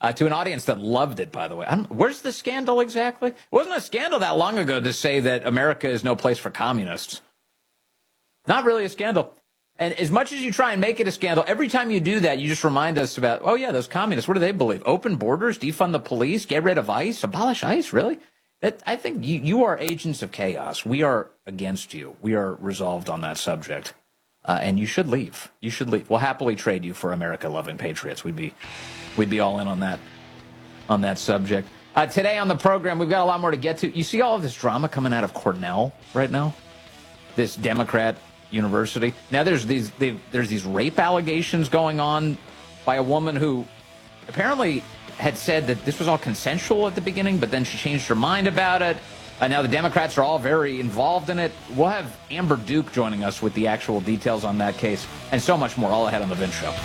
to an audience that loved it, by the way. Where's the scandal exactly? It wasn't a scandal that long ago to say that America is no place for communists. Not really a scandal. And as much as you try and make it a scandal, every time you do that, you just remind us about, oh, yeah, those communists, what do they believe? Open borders, defund the police, get rid of ICE, abolish ICE, really? I think you are agents of chaos. We are against you. We are resolved on that subject. And you should leave. You should leave. We'll happily trade you for America-loving patriots. We'd be all in on that subject. Today on the program, we've got a lot more to get to. You see all of this drama coming out of Cornell right now? This Democrat university. Now there's these rape allegations going on by a woman who apparently had said that this was all consensual at the beginning, but then she changed her mind about it. Now the Democrats are all very involved in it. We'll have Amber Duke joining us with the actual details on that case and so much more all ahead on The Vince Show.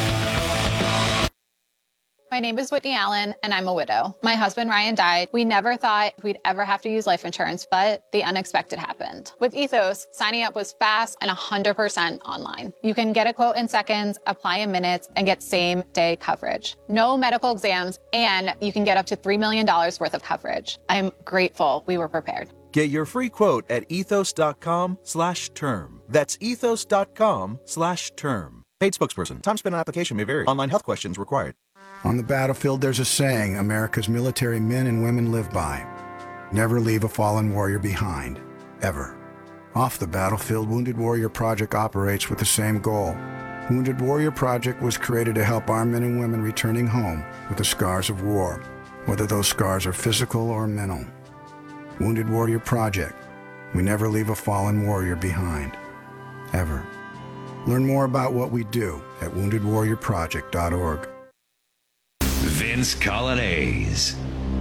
My name is Whitney Allen, and I'm a widow. My husband, Ryan, died. We never thought we'd ever have to use life insurance, but the unexpected happened. With Ethos, signing up was fast and 100% online. You can get a quote in seconds, apply in minutes, and get same-day coverage. No medical exams, and you can get up to $3 million worth of coverage. I'm grateful we were prepared. Get your free quote at ethos.com/term. That's ethos.com/term. Paid spokesperson. Time spent on application may vary. Online health questions required. On the battlefield, there's a saying America's military men and women live by. Never leave a fallen warrior behind, ever. Off the battlefield, Wounded Warrior Project operates with the same goal. Wounded Warrior Project was created to help our men and women returning home with the scars of war, whether those scars are physical or mental. Wounded Warrior Project. We never leave a fallen warrior behind, ever. Learn more about what we do at woundedwarriorproject.org. Vince Coglianese.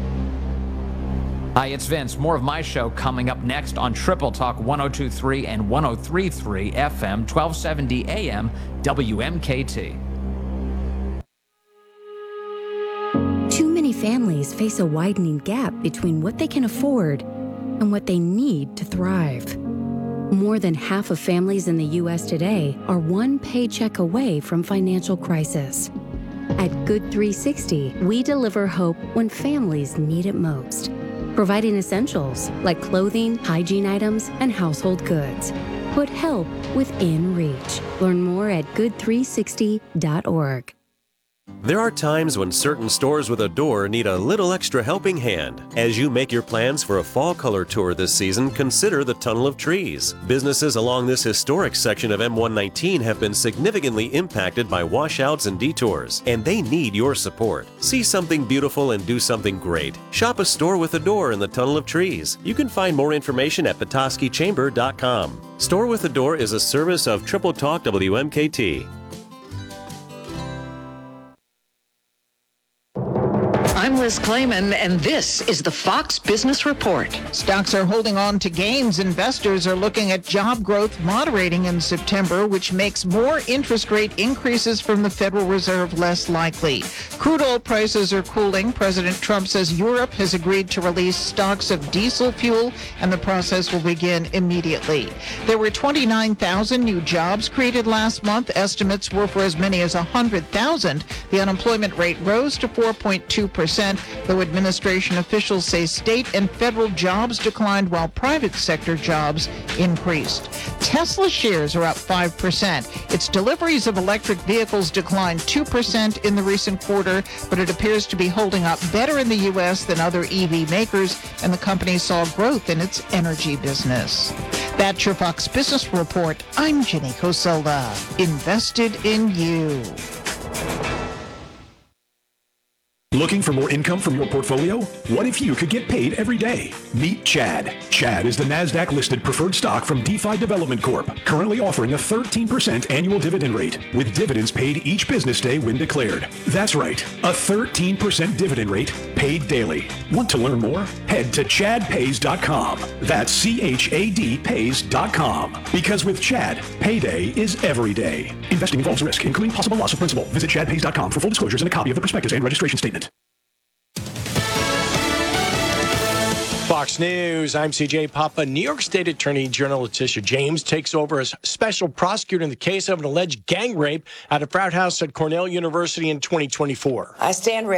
Hi, it's Vince. More of my show coming up next on Triple Talk 102.3 and 103.3 FM, 1270 AM, WMKT. Too many families face a widening gap between what they can afford and what they need to thrive. More than half of families in the U.S. today are one paycheck away from financial crisis. At Good 360, we deliver hope when families need it most, providing essentials like clothing, hygiene items, and household goods. Put help within reach. Learn more at good360.org. There are times when certain stores with a door need a little extra helping hand. As you make your plans for a fall color tour this season, consider the Tunnel of Trees. Businesses along this historic section of M119 have been significantly impacted by washouts and detours, and they need your support. See something beautiful and do something great. Shop a store with a door in the Tunnel of Trees. You can find more information at petoskeychamber.com. Store with a Door is a service of Triple Talk WMKT. I'm Liz Clayman, and this is the Fox Business Report. Stocks are holding on to gains. Investors are looking at job growth moderating in September, which makes more interest rate increases from the Federal Reserve less likely. Crude oil prices are cooling. President Trump says Europe has agreed to release stocks of diesel fuel, and the process will begin immediately. There were 29,000 new jobs created last month. Estimates were for as many as 100,000. The unemployment rate rose to 4.2%. Though administration officials say state and federal jobs declined while private sector jobs increased. Tesla shares are up 5%. Its deliveries of electric vehicles declined 2% in the recent quarter, but it appears to be holding up better in the U.S. than other EV makers, and the company saw growth in its energy business. That's your Fox Business Report. I'm Jenny Coselda. Invested in you. Looking for more income from your portfolio? What if you could get paid every day? Meet Chad. Chad is the NASDAQ-listed preferred stock from DeFi Development Corp., currently offering a 13% annual dividend rate, with dividends paid each business day when declared. That's right, a 13% dividend rate paid daily. Want to learn more? Head to chadpays.com. That's CHAD pays.com. Because with Chad, payday is every day. Investing involves risk, including possible loss of principal. Visit chadpays.com for full disclosures and a copy of the prospectus and registration statement. Fox News, I'm CJ Papa. New York State Attorney General Letitia James takes over as special prosecutor in the case of an alleged gang rape at a frat house at Cornell University in 2024. I stand ready